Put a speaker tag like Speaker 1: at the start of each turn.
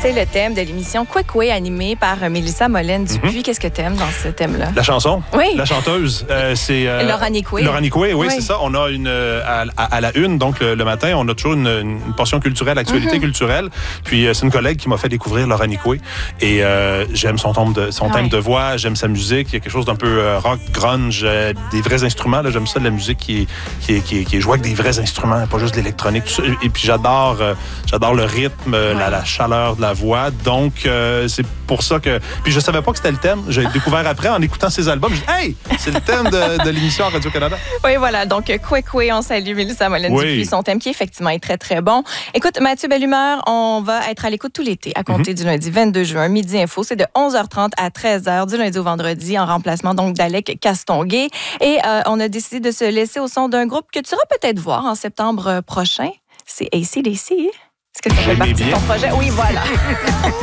Speaker 1: C'est le thème de l'émission Quickway animée par Mélissa Molène-Dupuis. Qu'est-ce que t'aimes dans ce thème-là?
Speaker 2: La chanson.
Speaker 1: Oui.
Speaker 2: La chanteuse. C'est
Speaker 1: Laura Nicoué.
Speaker 2: Laura Nicoué, oui, c'est ça. On a à la une, donc le matin, on a toujours une portion culturelle, actualité culturelle. Puis c'est une collègue qui m'a fait découvrir Laura Nicoué. Et j'aime son thème de voix, j'aime sa musique. Il y a quelque chose d'un peu rock, grunge, des vrais instruments. Là, j'aime ça de la musique qui est jouée avec des vrais instruments, pas juste de l'électronique. Tout ça. Et puis j'adore le rythme, la chaleur de la voix. Donc c'est pour ça que... Puis je savais pas que c'était le thème. J'ai découvert après en écoutant ses albums. J'ai dit, hey, c'est le thème de l'émission à Radio-Canada.
Speaker 1: Oui, voilà. Donc, Quickway, on salue Mélissa Molène-Dupuis. Son thème qui, effectivement, est très, très bon. Écoute, Mathieu Bellumeur, on va être à l'écoute tout l'été, à compter du lundi 22 juin, Midi Info. C'est de 11h30 à 13h, du lundi au vendredi, en remplacement donc d'Alec Castonguay. Et on a décidé de se laisser au son d'un groupe que tu iras peut-être voir en septembre prochain. C'est AC/DC. Est-ce que ça fait partie de ton projet? Oui, voilà.